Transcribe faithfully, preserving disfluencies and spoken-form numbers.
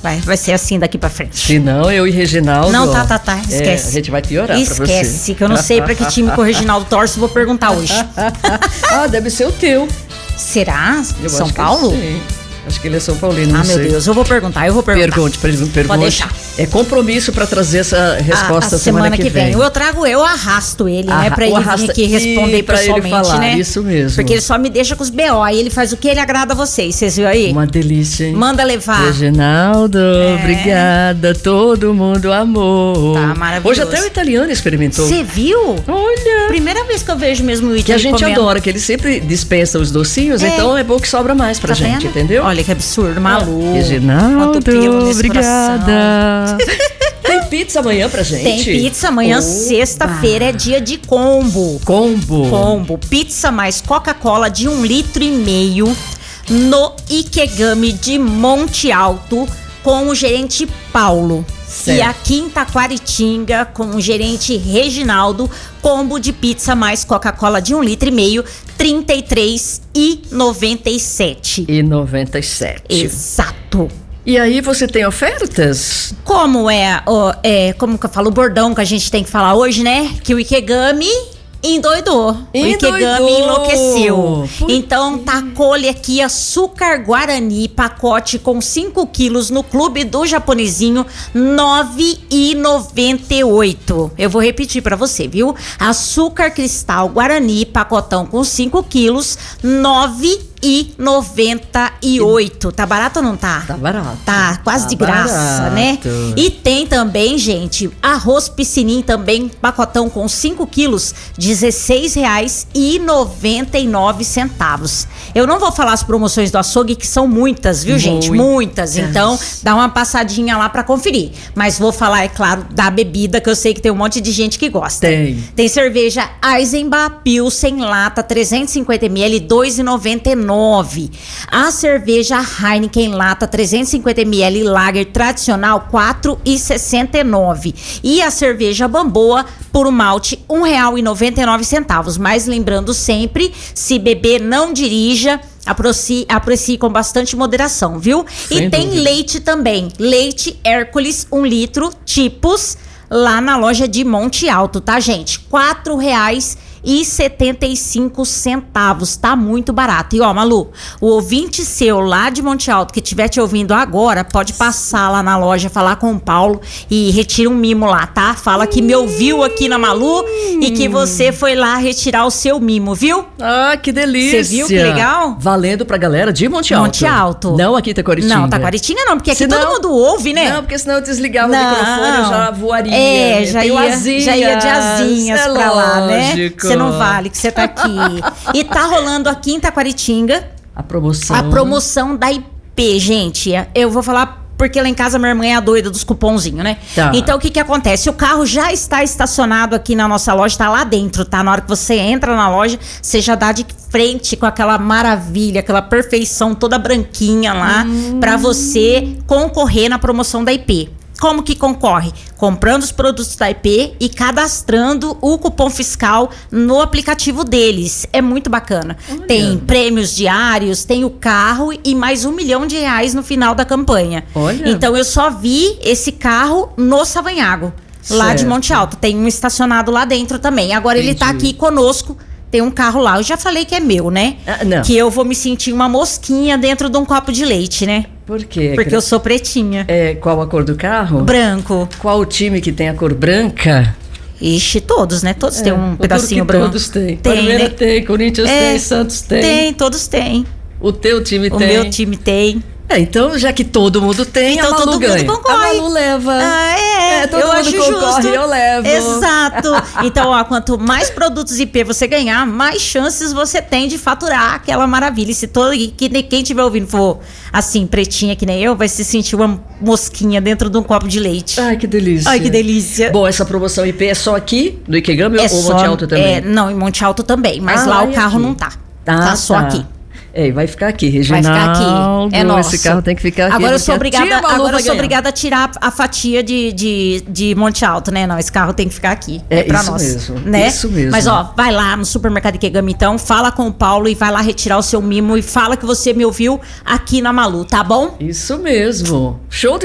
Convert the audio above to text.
Vai, vai ser assim daqui pra frente. Se não, eu e Reginaldo... Não, tá, tá, tá, esquece. É, a gente vai piorar esquece, pra você. Esquece, que eu não sei pra que time que o Reginaldo torce, vou perguntar hoje. Ah, deve ser o teu. Será? Eu São acho que Paulo? Sim. Acho que ele é São Paulino, não Ah, meu sei. Deus, eu vou perguntar, eu vou perguntar. Pergunte, pergunte. Pode deixar. É compromisso pra trazer essa resposta a, a semana, semana que, que vem. vem. Eu trago, eu arrasto ele, Arra- né? Pra o ele arrasta- vir aqui responder e pra ele pessoalmente, falar, né? isso mesmo. Porque ele só me deixa com os B O. Aí ele faz o que ele agrada a vocês. Vocês viram aí? Uma delícia, hein? Manda levar. Reginaldo, obrigada. Todo mundo amou. Tá maravilhoso. Hoje até o italiano experimentou. Você viu? Olha. Primeira vez que eu vejo mesmo o Que a Ítalo gente comendo. adora, que ele sempre dispensa os docinhos, É. então é bom que sobra mais pra Tá gente, vendo? entendeu? Olha que absurdo, maluco. Reginaldo, Quanto pelo nesse obrigada. Tem pizza amanhã pra gente? Tem pizza amanhã, Oba. sexta-feira, é dia de combo. Combo. Combo. Pizza mais Coca-Cola de um litro e meio no Ikegami de Monte Alto com o gerente Paulo. Certo. E aqui em Taquaritinga com o gerente Reginaldo, combo de pizza mais Coca-Cola de um litro e meio, trinta e três reais e noventa e sete centavos. E noventa e sete. Exato. E aí você tem ofertas? Como é, ó, é, como que eu falo, o bordão que a gente tem que falar hoje, né? Que o Ikegami endoidou. Endoidou. O Ikegami enlouqueceu. Por Então tacou-lhe aqui açúcar Guarani, pacote com cinco quilos no Clube do Japonesinho, nove reais e noventa e oito centavos. Eu vou repetir pra você, viu? Açúcar cristal Guarani, pacotão com cinco quilos, nove reais e noventa e oito. Tá barato ou não tá? Tá barato. Tá, quase Tá de graça, barato. né? E tem também, gente, arroz piscinim também, pacotão com cinco quilos, dezesseis reais e noventa e nove centavos. Eu não vou falar as promoções do açougue, que são muitas, viu, gente? Muitas. Muitas. Então, dá uma passadinha lá pra conferir. Mas vou falar, é claro, da bebida, que eu sei que tem um monte de gente que gosta. Tem. Tem cerveja Eisenbach Pilsen lata, trezentos e cinquenta mililitros, dois reais e noventa e nove centavos. A cerveja Heineken lata, trezentos e cinquenta mililitros, Lager tradicional, quatro reais e sessenta e nove centavos. E a cerveja Bamboa puro malte, um real e noventa e nove centavos. Mas lembrando sempre, se beber, não dirija. Aprecie, aprecie com bastante moderação, viu? Sem e tem dúvida. leite também. Leite Hércules, um litro, tipos, lá na loja de Monte Alto, tá, gente? Quatro reais e setenta e cinco centavos, tá muito barato. E ó, Malu, o ouvinte seu lá de Monte Alto que estiver te ouvindo agora, pode passar lá na loja, falar com o Paulo e retira um mimo lá, tá? Fala que me ouviu aqui na Malu e que você foi lá retirar o seu mimo, viu? Ah, que delícia. Você viu que legal? Valendo pra galera de Monte Alto. Monte Alto. Não aqui em Taquaritinga. Não, Taquaritinga não, porque aqui Senão- todo mundo ouve, né? Não, porque senão eu desligava Não. o microfone, eu já voaria. É, Eu já tenho ia, asinhas, já ia de asinhas é pra lá, né? lógico. Você não vale que você tá aqui. E tá rolando aqui em Taquaritinga A promoção. a promoção da I P, gente. Eu vou falar porque lá em casa minha irmã é a doida dos cupomzinhos, né? Tá. Então o que que acontece? O carro já está estacionado aqui na nossa loja, tá lá dentro, tá? Na hora que você entra na loja, você já dá de frente com aquela maravilha, aquela perfeição toda branquinha lá, Hum. pra você concorrer na promoção da I P. Como que concorre? Comprando os produtos da I P e cadastrando o cupom fiscal no aplicativo deles. É muito bacana. Olha. Tem prêmios diários, tem o carro e mais um milhão de reais no final da campanha. Olha. Então eu só vi esse carro no Savanhago, lá de Certo. Monte Alto. Tem um estacionado lá dentro também. Agora ele tá Entendi. aqui conosco. Tem um carro lá. Eu já falei que é meu, né? Ah, não. Que eu vou me sentir uma mosquinha dentro de um copo de leite, né? Por quê? Porque eu sou pretinha. É, qual a cor do carro? Branco. Qual o time que tem a cor branca? Ixi, todos, né? Todos têm um É, pedacinho tudo que branco. Todos têm. Tem, Palmeiras né? tem, Corinthians É, tem, Santos tem. Tem, todos têm. O teu time O tem. meu time tem. É, então, já que todo mundo tem, Então a Malu todo mundo ganha. concorre. A Malu leva. Ah, é, É, todo eu mundo acho concorre, justo. eu levo. Exato. Então, ó, quanto mais produtos I P você ganhar, mais chances você tem de faturar aquela maravilha. E se todo, que, quem estiver ouvindo for assim, pretinha que nem eu, vai se sentir uma mosquinha dentro de um copo de leite. Ai, que delícia. Ai, que delícia. Bom, essa promoção I P é só aqui, no Ikegami, É ou só- Monte Alto também? é, não, em Monte Alto também, mas Ah, lá lá o e carro aqui? não tá. Ah, tá só tá. aqui. É, vai ficar aqui, Vai Reginaldo. ficar aqui. É nosso. Esse carro tem que ficar aqui. Agora eu sou porque a obrigada, tia Malu agora vai eu sou ganhar. obrigada a tirar a fatia de, de, de Monte Alto, né? Não, esse carro tem que ficar aqui. É, pra isso nós. mesmo, Né? isso mesmo. Mas ó, vai lá no supermercado Ikegami então, fala com o Paulo e vai lá retirar o seu mimo e fala que você me ouviu aqui na Malu, tá bom? Isso mesmo. Show de